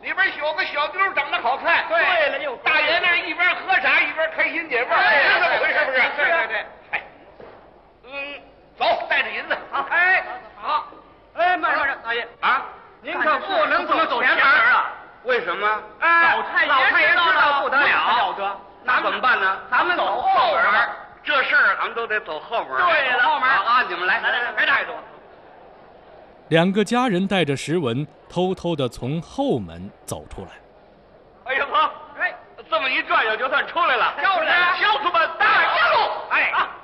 里边有个小妞长得好看。 对了，又大爷那一边喝茶一边开心解闷，是这么回事不是？ 对。 哎，走，带着银子。 好，哎，好，哎，慢着，大爷啊， 您可不能走前门啊！ 为什么？ 老太爷知道不得了， 那怎么办呢？ 咱们走后门。 这事儿咱们都得走后门。 对了，后门啊，你们来， 别带着我。 两个家人带着石文偷偷地从后门走出来。 哎呀妈！哎，这么一转悠就算出来了。 漂亮！ 小徒们，大家路！哎。